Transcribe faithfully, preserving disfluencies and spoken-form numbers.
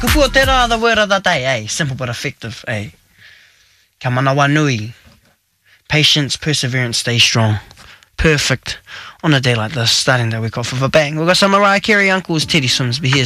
Kupua tērā the word of the day, eh? Simple but effective, eh? Ka manawa nui. Patience, perseverance, stay strong. Perfect on a day like this, starting the week off with a bang. We've got some Mariah Carey uncles, Teddy Swims, but here's